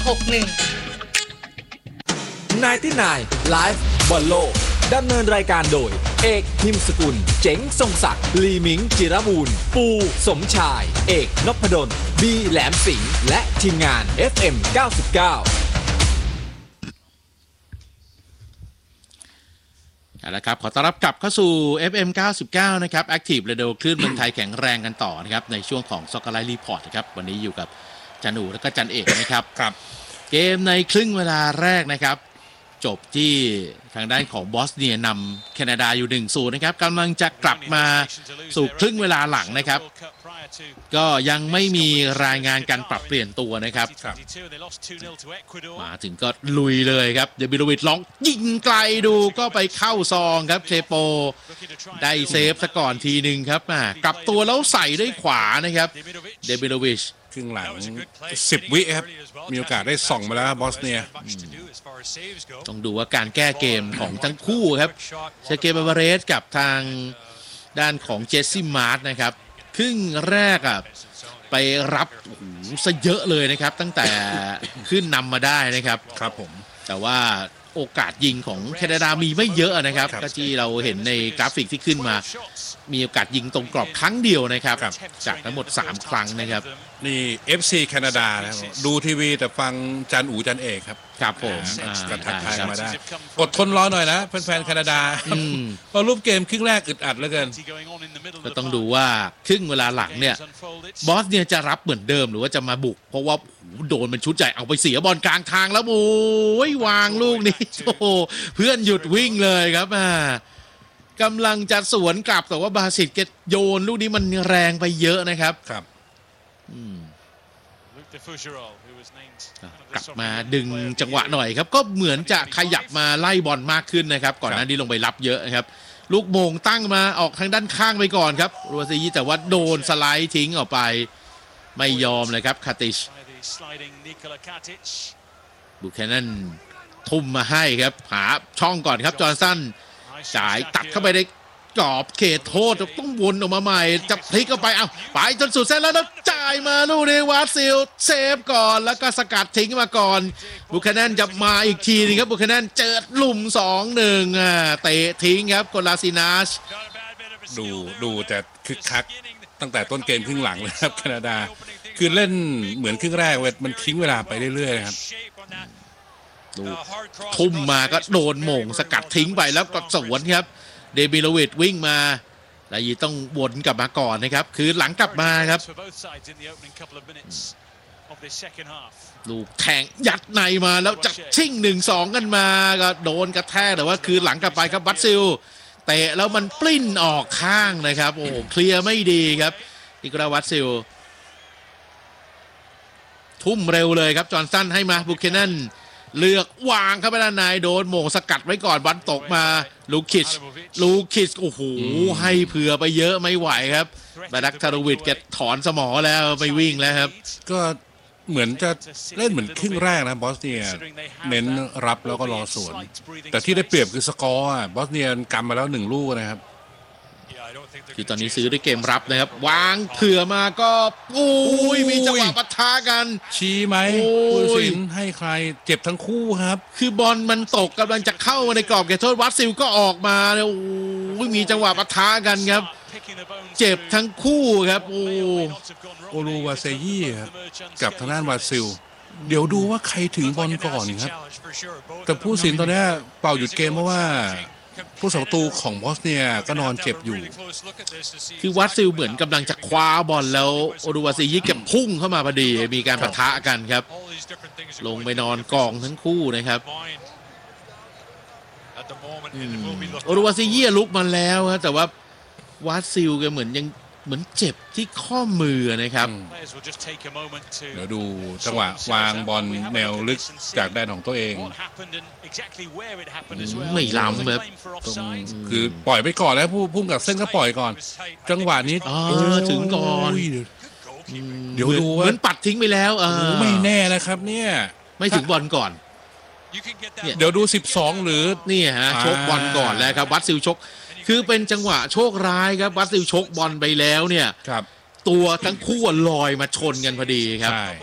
99 ไลฟ์บอลโลกดำเนินรายการโดยเอกหิมสกุลเจ๋งทรงศักดิ์ลีมิงจิรบูรณ์ปูสมชายเอกนพดลบีแหลมสิงห์และทีมงาน FM 99 เอาละครับขอต้อนรับกลับเข้าสู่ FM 99นะครับ Active Radio คลื่นเมืองไทยแข็งแรงกันต่อนะครับในช่วงของ Soccer Live Report นะครับวันนี้อยู่กับจันอูและก็จันเอกนะครับครับเกมในครึ่งเวลาแรกนะครับจบที่ทางด้านของบอสเนียนำแคนาดาอยู่ 1-0 นะครับกำลังจะกลับมาสู่ครึ่งเวลาหลังนะครับก็ยังไม่มีรายงานการปรับเปลี่ยนตัวนะครับมาถึงก็ลุยเลยครับเดบิโลวิชลองยิงไกลดูก็ไปเข้าซองครับเคโปได้เซฟซะก่อนทีนึงครับกลับตัวแล้วใส่ด้วยขวานะครับเดบิโลวิชครึ่งหลัง10 วิครับมีโอกาสได้ส่องมาแล้วบอสเนียต้องดูว่าการแก้เกมของทั้งคู่ครับเชเกบาบาเรสกับทางด้านของเจสซี่มาร์ตนะครับครึ่งแรกไปรับซะเยอะเลยนะครับตั้งแต่ขึ้นนำมาได้นะครับครับผมแต่ว่าโอกาสยิงของแคนาดามีไม่เยอะนะครับก็ที่เราเห็นในกราฟิกที่ขึ้นมามีโอกาสยิงตรงกรอบครั้งเดียวนะครับจากทั้งหมด3ครั้งนะครับนี่ FC แคนาดานะครับดูทีวีแต่ฟังจันอูจันเอกครับครับผมกันทักทายมาได้อดทนรอหน่อยนะแฟนๆแคนาดาเพราะรูปเกมครึ่งแรกอึดอัดเหลือเกินก็ต้องดูว่าครึ่งเวลาหลังเนี่ยบอสเนี่ยจะรับเหมือนเดิมหรือว่าจะมาบุกเพราะว่าโดนมันชุดใหญ่เอาไปเสียบอลกลางทางแล้วโอ้ยวางลูกนี้โอ้เพื่อนหยุดวิ่งเลยครับกำลังจะสวนกลับแต่ว่าบาสิตเกตโยนลูกนี้มันแรงไปเยอะนะครับครับกลับมาดึงจังหวะหน่อยครับก็เหมือนจะขยับมาไล่บอลมากขึ้นนะครับก่อนหน้านี้ลงไปรับเยอะนะครับลูกโมงตั้งมาออกทางด้านข้างไปก่อนครับรัวซียีแต่ว่าโดนสไลด์ทิ้งออกไปไม่ยอมเลยครับคาติชบุคแคนนันทุ่มมาให้ครับหาช่องก่อนครับจอห์นสันจ่ายตัดเข้าไปในกรอบเขตโทษต้องวนออกมาใหม่จะพลิกเข้าไปเอาไปจนสุดเส้นแล้วจ่ายมาลูกนี้วาซิลเซฟก่อนแล้วก็สกัดทิ้งมาก่อนบุคแคนนันจะมาอีกทีนึงครับบุคแคนนันเจอหลุม 2-1 เตะทิ้งครับโคลาซินาชดูจะคึกคักตั้งแต่ต้นเกมครึ่งหลังเลยครับแคนาดาคือเล่นเหมือนครึ่งแรกมันทิ้งเวลาไปเรื่อยๆครับดูทุ่มมาก็โดนโหม่งสกัดทิ้งไปแล้วก็สวนครับเดบิโลวิชวิ่งมาแล้วยีต้องวนกลับมาก่อนนะครับคือหลังกลับมาครับลูกแทงยัดในมาแล้วจะชิ่ง 1-2 กันมาก็โดนกระแทกแต่ว่าคือหลังกลับไปครับวัตซิลเตะแล้วมันปลิ้นออกข้างนะครับโอ้เคลียร์ไม่ดีครับอิกราวัตซิลทุ่มเร็วเลยครับจอห์นสันให้มาบุคเคนันเลือกวางเข้าไปด้านในโดนโหม่งสกัดไว้ก่อนบอลตกมาลูคิชโอ้โหให้เผื่อไปเยอะไม่ไหวครับบาดักทาโรวิชแกถอนสมอแล้วไม่วิ่งแล้วครับก็เหมือนจะเล่นเหมือนครึ่งแรกนะบอสเนียเน้นรับแล้วก็รอสวนแต่ที่ได้เปรียบคือสกอร์บอสเนียกำมาแล้ว1 ลูกนะครับคือตอนนี้ซื้อด้วยเกมรับนะครับวางเผื่อมาก็มีจังหวะปะทะกันชี้ไหมผู้ตัดสินให้ใครเจ็บทั้งคู่ครับคือบอลมันตกกำลังจะเข้ามาในกรอบเขตโทษวัตซิลก็ออกมาแล้วมีจังหวะปะทะกันครับเจ็บทั้งคู่ครับโอลูวาเซยี่ครับกับทางด้านวาซิลเดี๋ยวดูว่าใครถึงบอลก่อนครับแต่ผู้ตัดสินตอนนี้เป่าหยุดเกมเพราะว่าผู้สังตูของบอสเนียก็นอนเจ็บอยู่คือวัตซิลเหมือนกำลังจะคว้าบอลแล้วโอดูวาซิยิเก็บพุ่งเข้ามาพอดีมีการปะทะกันครับลงไปนอนกองทั้งคู่นะครับโอดูวาซิยิลุกมาแล้วครับแต่ว่าวัตซิลก็เหมือนเจ็บที่ข้อมือนะครับเดี๋ยวดูจังหวะวางบอลแนวลึกจากแดนของตัวเองไม่ล้ำแบบคือปล่อยไปก่อนแล้วพุ่งกับเส้นก็ปล่อยก่อนจังหวะนี้ถึงก่อนเดี๋ยวดูเหมือนปัดทิ้งไปแล้วไม่แน่นะครับเนี่ยไม่ถึงบอลก่อนเดี๋ยวดู12หรือนี่ฮะชกบอลก่อนแล้วครับวัตซิลชกคือเป็นจังหวะโชคร้ายครับวัตซิลชกบอลไปแล้วเนี่ยตัวทั้งคู่ลอยมาชนกันพอดีครับ